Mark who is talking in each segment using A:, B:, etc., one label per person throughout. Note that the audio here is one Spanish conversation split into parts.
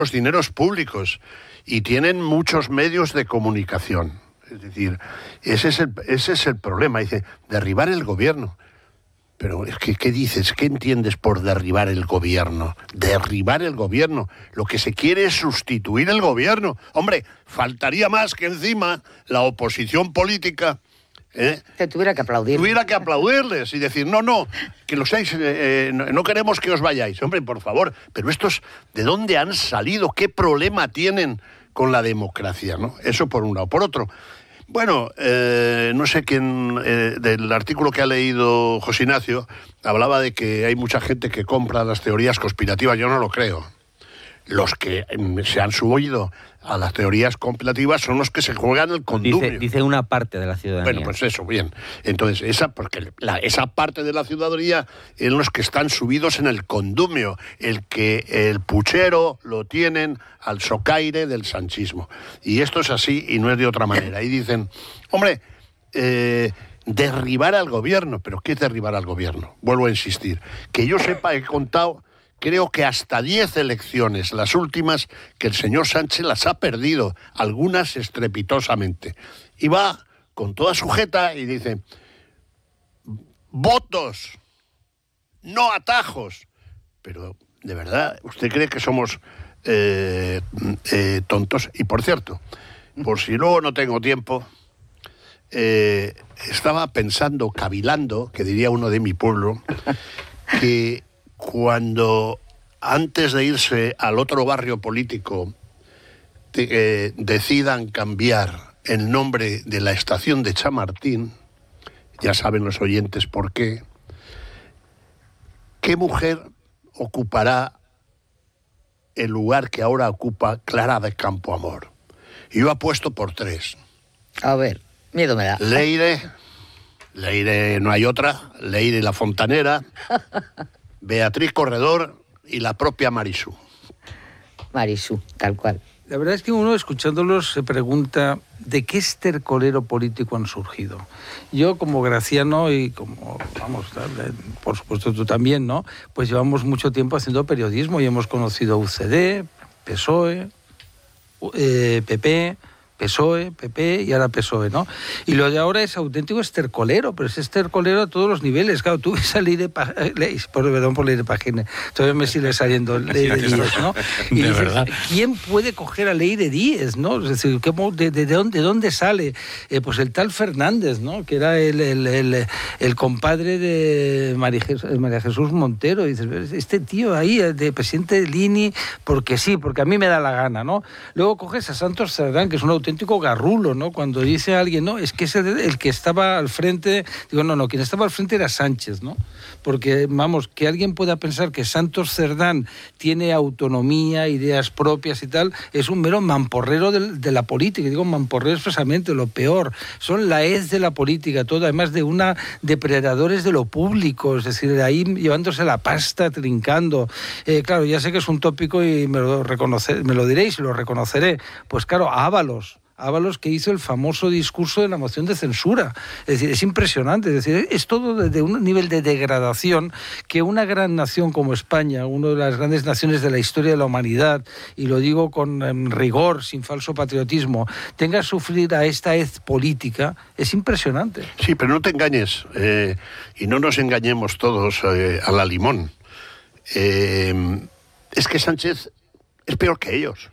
A: los dineros públicos y tienen muchos medios de comunicación. Es decir, ese es el problema. Dice, derribar el gobierno. Pero es que, ¿qué dices? ¿Qué entiendes por derribar el gobierno? Derribar el gobierno. Lo que se quiere es sustituir el gobierno. Hombre, faltaría más que encima la oposición política...
B: que tuviera que aplaudir.
A: Tuviera que aplaudirles y decir, no, que lo seáis, no queremos que os vayáis. Hombre, por favor, pero estos, ¿de dónde han salido? ¿Qué problema tienen con la democracia, ¿no? Eso por un lado. Por otro, bueno, no sé quién, del artículo que ha leído José Ignacio, hablaba de que hay mucha gente que compra las teorías conspirativas. Yo no lo creo. Los que se han subido a las teorías conspirativas son los que se juegan el condumio.
C: Dice una parte de la ciudadanía.
A: Bueno, pues eso, bien. Entonces, esa parte de la ciudadanía es los que están subidos en el condumio, el que el puchero lo tienen al socaire del sanchismo. Y esto es así y no es de otra manera. Y dicen, hombre, derribar al gobierno. ¿Pero qué es derribar al gobierno? Vuelvo a insistir. Que yo sepa, he contado... Creo que hasta 10 elecciones, las últimas, que el señor Sánchez las ha perdido, algunas estrepitosamente. Y va con toda su jeta y dice, votos, no atajos. Pero, de verdad, ¿usted cree que somos tontos? Y por cierto, por si luego no tengo tiempo, estaba pensando, cavilando, que diría uno de mi pueblo, que... Cuando, antes de irse al otro barrio político, decidan cambiar el nombre de la estación de Chamartín, ya saben los oyentes por qué, ¿qué mujer ocupará el lugar que ahora ocupa Clara de Campoamor? Yo apuesto por 3.
B: A ver, miedo me da.
A: Leire no hay otra, Leire la Fontanera... Beatriz Corredor y la propia Marisú.
B: Marisú, tal cual.
D: La verdad es que uno, escuchándolos, se pregunta de qué estercolero político han surgido. Yo, como graciano y como, vamos, por supuesto tú también, ¿no? Pues llevamos mucho tiempo haciendo periodismo y hemos conocido UCD, PSOE, PP... PSOE, PP y ahora PSOE, ¿no? Y lo de ahora es auténtico estercolero, pero es estercolero a todos los niveles. Claro, tú ves a perdón por Leire Pagine, todavía me sigue saliendo Leire Díez, ¿no? Y dices, verdad. ¿Quién puede coger a Leire Díez, no? Es decir, ¿de dónde sale? Pues el tal Fernández, ¿no? Que era el compadre de María Jesús Montero. Y dices, este tío ahí, de presidente de Lini, porque sí, porque a mí me da la gana, ¿no? Luego coges a Santos Cerdán, que es un auténtico garrulo, ¿no? Cuando dice alguien, no, es que es el que estaba al frente, digo, no, quien estaba al frente era Sánchez, ¿no? Porque, vamos, que alguien pueda pensar que Santos Cerdán tiene autonomía, ideas propias y tal, es un mero mamporrero de la política. Digo mamporrero expresamente, lo peor. Son la hez de la política, todo, además de una depredadores de lo público, es decir, de ahí llevándose la pasta, trincando. Claro, ya sé que es un tópico y me lo diréis y lo reconoceré. Pues claro, Ábalos, que hizo el famoso discurso de la moción de censura. Es decir, es impresionante. Es decir, es todo de un nivel de degradación que una gran nación como España, una de las grandes naciones de la historia de la humanidad, y lo digo con rigor, sin falso patriotismo, tenga que sufrir a esta hez política, es impresionante.
A: Sí, pero no te engañes, y no nos engañemos todos a la limón. Es que Sánchez es peor que ellos.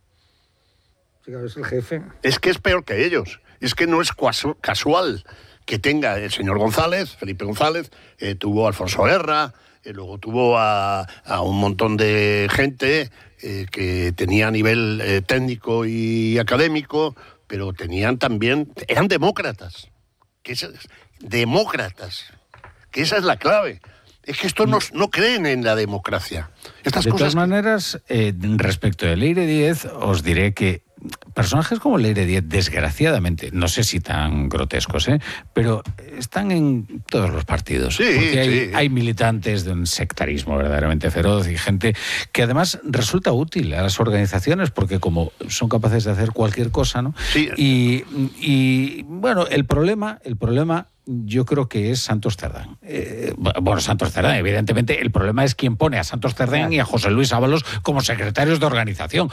D: Es el jefe.
A: Es que es peor que ellos. Es que no es casual que tenga el señor González, Felipe González, tuvo a Alfonso Guerra, luego tuvo a un montón de gente que tenía nivel técnico y académico, pero tenían también, eran demócratas. Demócratas. Que esa es la clave. Es que estos no creen en la democracia.
E: De todas maneras, respecto de Leire Díez, os diré que
C: personajes como Leire Díez, desgraciadamente, no sé si tan grotescos, pero están en todos los partidos.
A: Sí,
C: porque hay militantes de un sectarismo verdaderamente feroz y gente que además resulta útil a las organizaciones porque como son capaces de hacer cualquier cosa, ¿no?
A: Sí.
C: Y bueno, el problema yo creo que es Santos Cerdán. Bueno, Santos Cerdán, evidentemente, el problema es quién pone a Santos Cerdán y a José Luis Ábalos como secretarios de organización,